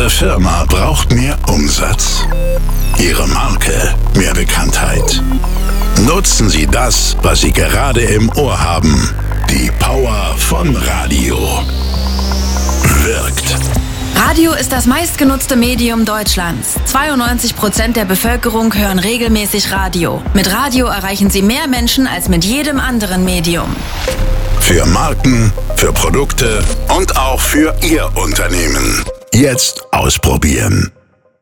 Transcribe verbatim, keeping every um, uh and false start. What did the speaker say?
Ihre Firma braucht mehr Umsatz. Ihre Marke mehr Bekanntheit. Nutzen Sie das, was Sie gerade im Ohr haben. Die Power von Radio. Wirkt. Radio ist das meistgenutzte Medium Deutschlands. zweiundneunzig Prozent der Bevölkerung hören regelmäßig Radio. Mit Radio erreichen Sie mehr Menschen als mit jedem anderen Medium. Für Marken, für Produkte und auch für Ihr Unternehmen. Jetzt ausprobieren.